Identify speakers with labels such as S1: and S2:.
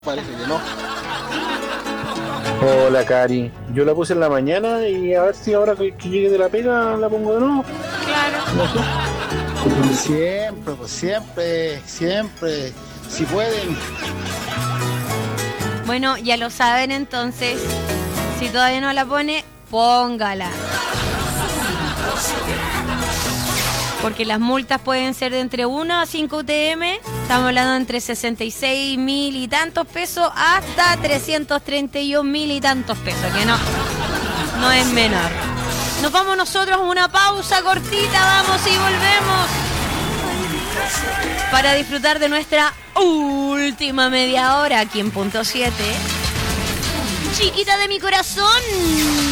S1: Parece que no.
S2: Hola, Cari. Yo la puse en la mañana y a ver si ahora que llegue de la pega la pongo de nuevo.
S3: Claro.
S2: No sé.
S1: Siempre, pues siempre. Si pueden.
S3: Bueno, ya lo saben entonces. Si todavía no la pone, póngala. Porque las multas pueden ser de entre 1 a 5 UTM. Estamos hablando de entre 66.000 y tantos pesos hasta 331.000 y tantos pesos. Que no es menor. Nos vamos nosotros a una pausa cortita. Vamos y volvemos. Para disfrutar de nuestra última media hora aquí en Punto 7. Chiquita de mi corazón.